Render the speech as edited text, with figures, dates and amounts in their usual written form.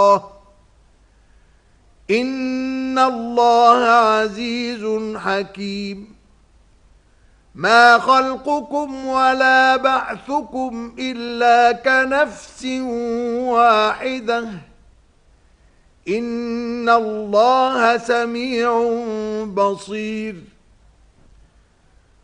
إن الله عزيز حكيم ما خلقكم ولا بعثكم إلا كنفس واحدة إن الله سميع بصير